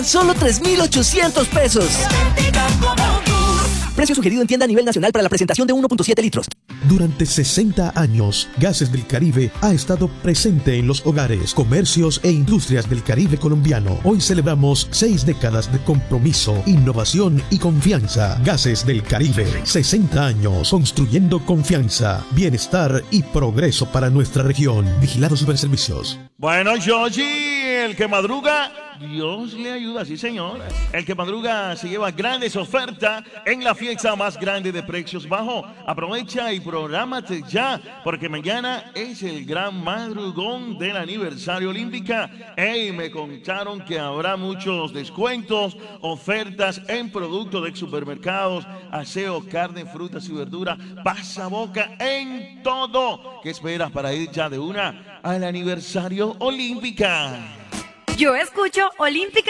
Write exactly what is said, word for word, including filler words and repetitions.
Solo tres mil ochocientos pesos. Precio sugerido en tienda a nivel nacional para la presentación de uno punto siete litros. Durante sesenta años, Gases del Caribe ha estado presente en los hogares, comercios e industrias del Caribe colombiano. Hoy celebramos seis décadas de compromiso, innovación y confianza. Gases del Caribe, sesenta años construyendo confianza, bienestar y progreso para nuestra región. Vigilado Superservicios. Bueno, Yoshi, el que madruga, Dios le ayuda, sí señor. El que madruga se lleva grandes ofertas en la fiesta más grande de precios bajos. Aprovecha y prográmate ya, porque mañana es el gran madrugón del aniversario olímpica. Ey, me contaron que habrá muchos descuentos, ofertas en productos de supermercados, aseo, carne, frutas y verduras, pasaboca, en todo. ¿Qué esperas para ir ya de una al aniversario olímpica? Yo escucho Olímpica